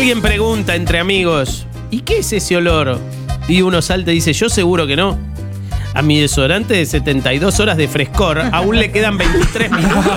alguien pregunta entre amigos, ¿y qué es ese olor? Y uno salta y dice, yo seguro que no. A mi desodorante de 72 horas de frescor aún le quedan 23 minutos